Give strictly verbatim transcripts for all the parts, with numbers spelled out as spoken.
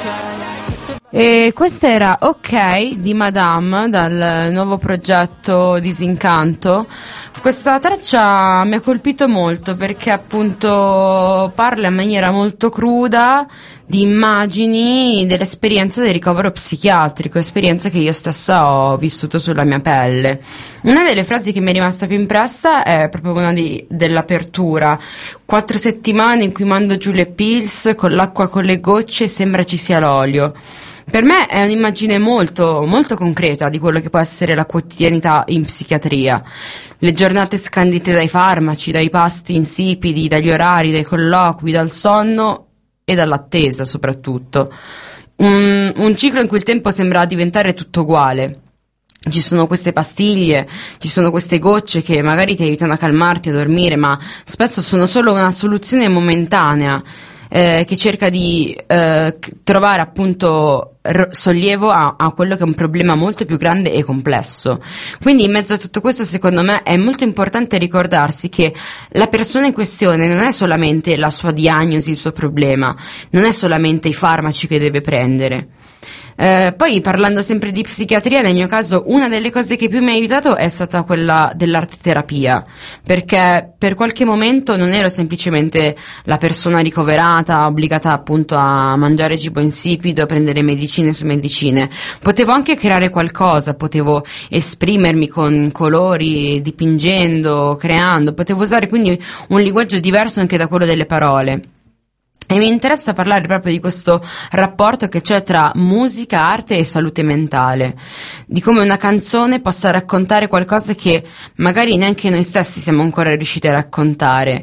E questa era Ok di Madame dal nuovo progetto Disincanto. Questa traccia mi ha colpito molto perché appunto parla in maniera molto cruda di immagini dell'esperienza del ricovero psichiatrico, esperienza che io stessa ho vissuto sulla mia pelle. Una delle frasi che mi è rimasta più impressa è proprio una di, dell'apertura: quattro settimane in cui mando giù le pills con l'acqua con le gocce, sembra ci sia l'olio. Per me è un'immagine molto, molto concreta di quello che può essere la quotidianità in psichiatria. Le giornate scandite dai farmaci, dai pasti insipidi, dagli orari, dai colloqui, dal sonno e dall'attesa soprattutto. Un, un ciclo in cui il tempo sembra diventare tutto uguale. Ci sono queste pastiglie, ci sono queste gocce che magari ti aiutano a calmarti, a dormire, ma spesso sono solo una soluzione momentanea. Eh, che cerca di eh, trovare appunto r- sollievo a, a quello che è un problema molto più grande e complesso. Quindi in mezzo a tutto questo, secondo me, è molto importante ricordarsi che la persona in questione non è solamente la sua diagnosi, il suo problema, non è solamente i farmaci che deve prendere. Eh, poi, parlando sempre di psichiatria, nel mio caso una delle cose che più mi ha aiutato è stata quella dell'arte terapia, perché per qualche momento non ero semplicemente la persona ricoverata, obbligata appunto a mangiare cibo insipido, prendere medicine su medicine. Potevo anche creare qualcosa, potevo esprimermi con colori, dipingendo, creando, potevo usare quindi un linguaggio diverso anche da quello delle parole. E mi interessa parlare proprio di questo rapporto che c'è tra musica, arte e salute mentale, di come una canzone possa raccontare qualcosa che magari neanche noi stessi siamo ancora riusciti a raccontare.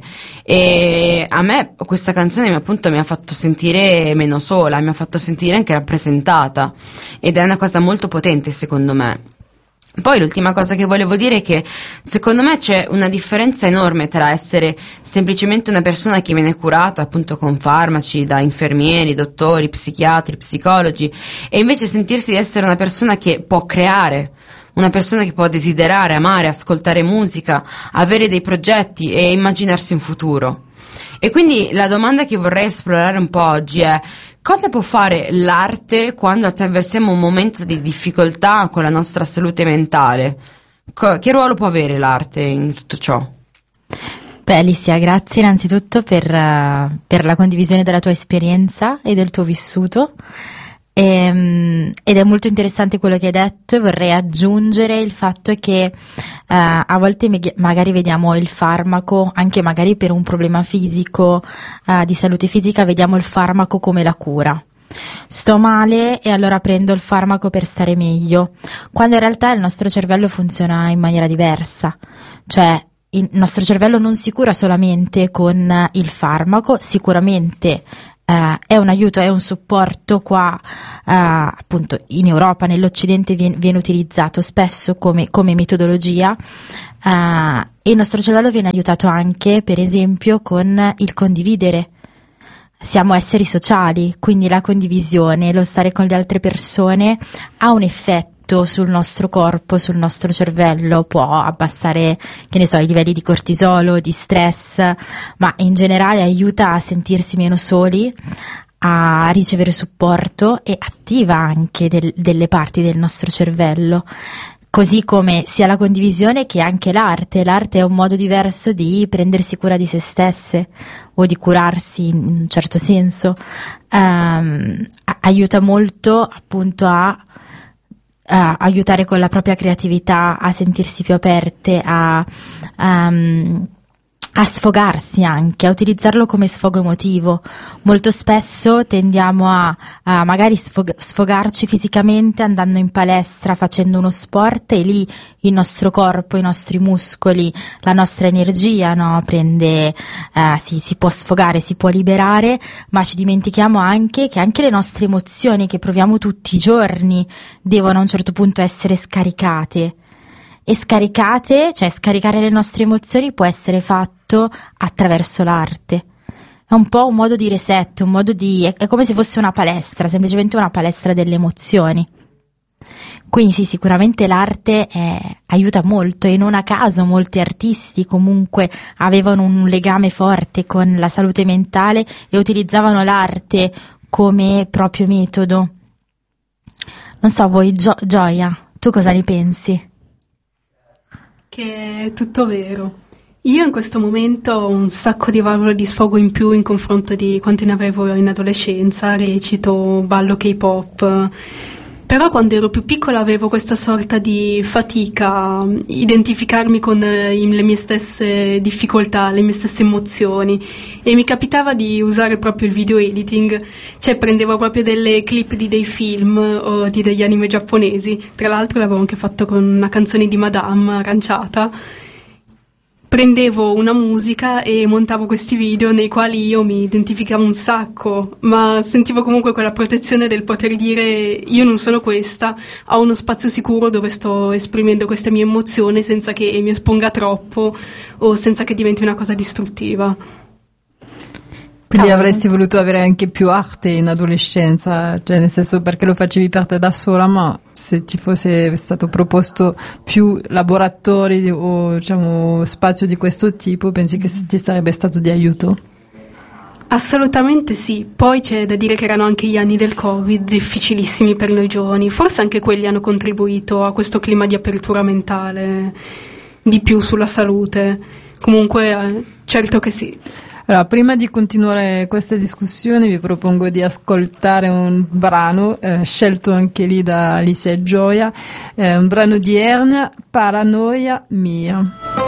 E a me questa canzone appunto mi ha fatto sentire meno sola, mi ha fatto sentire anche rappresentata, ed è una cosa molto potente secondo me. Poi l'ultima cosa che volevo dire è che secondo me c'è una differenza enorme tra essere semplicemente una persona che viene curata appunto con farmaci da infermieri, dottori, psichiatri, psicologi, e invece sentirsi di essere una persona che può creare, una persona che può desiderare, amare, ascoltare musica, avere dei progetti e immaginarsi un futuro. E quindi la domanda che vorrei esplorare un po' oggi è: cosa può fare l'arte quando attraversiamo un momento di difficoltà con la nostra salute mentale? Co- che ruolo può avere l'arte in tutto ciò? Beh, Alicia, grazie innanzitutto per, uh, per la condivisione della tua esperienza e del tuo vissuto. E, ed è molto interessante quello che hai detto. Vorrei aggiungere il fatto che uh, a volte me- magari vediamo il farmaco, anche magari per un problema fisico, uh, di salute fisica, vediamo il farmaco come la cura. Sto male e allora prendo il farmaco per stare meglio, quando in realtà il nostro cervello funziona in maniera diversa. Cioè, il nostro cervello non si cura solamente con il farmaco, sicuramente Uh, è un aiuto, è un supporto. Qua uh, appunto in Europa, nell'Occidente viene, viene utilizzato spesso come, come metodologia, uh, e il nostro cervello viene aiutato anche per esempio con il condividere. Siamo esseri sociali, quindi la condivisione, lo stare con le altre persone ha un effetto sul nostro corpo, sul nostro cervello, può abbassare, che ne so, i livelli di cortisolo, di stress, ma in generale aiuta a sentirsi meno soli, a ricevere supporto e attiva anche del, delle parti del nostro cervello. Così come sia la condivisione che anche l'arte. L'arte è un modo diverso di prendersi cura di se stesse o di curarsi in un certo senso. Um, aiuta molto appunto a Uh, aiutare con la propria creatività, a sentirsi più aperte, a, um, a sfogarsi anche, a utilizzarlo come sfogo emotivo. Molto spesso tendiamo a, a magari sfog- sfogarci fisicamente andando in palestra, facendo uno sport, e lì il nostro corpo, i nostri muscoli, la nostra energia, no, prende, eh, si, si può sfogare, si può liberare, ma ci dimentichiamo anche che anche le nostre emozioni che proviamo tutti i giorni devono a un certo punto essere scaricate. E scaricate, cioè scaricare le nostre emozioni può essere fatto attraverso l'arte. È un po' un modo di reset, un modo di, è, è come se fosse una palestra, semplicemente una palestra delle emozioni. Quindi sì, sicuramente l'arte è, aiuta molto, e non a caso molti artisti comunque avevano un legame forte con la salute mentale e utilizzavano l'arte come proprio metodo. Non so, voi Gio- Gioia, tu cosa ne pensi? Che è tutto vero. Io in questo momento ho un sacco di valvole di sfogo in più in confronto di quanti ne avevo in adolescenza, recito, ballo K-pop. Però quando ero più piccola avevo questa sorta di fatica a identificarmi con le mie stesse difficoltà, le mie stesse emozioni, e mi capitava di usare proprio il video editing, cioè prendevo proprio delle clip di dei film o di degli anime giapponesi. Tra l'altro l'avevo anche fatto con una canzone di Madame, Aranciata. Prendevo una musica e montavo questi video nei quali io mi identificavo un sacco, ma sentivo comunque quella protezione del poter dire: io non sono questa, ho uno spazio sicuro dove sto esprimendo queste mie emozioni senza che mi esponga troppo o senza che diventi una cosa distruttiva. Quindi avresti voluto avere anche più arte in adolescenza, cioè nel senso, perché lo facevi per te da sola, ma se ti fosse stato proposto più laboratori o diciamo spazio di questo tipo, pensi che ti sarebbe stato di aiuto? Assolutamente sì, poi c'è da dire che erano anche gli anni del Covid, difficilissimi per noi giovani, forse anche quelli hanno contribuito a questo clima di apertura mentale di più sulla salute, comunque eh, certo che sì. Allora, prima di continuare questa discussione vi propongo di ascoltare un brano eh, scelto anche lì da Alicia e Gioia, eh, un brano di Ernia, Paranoia mia.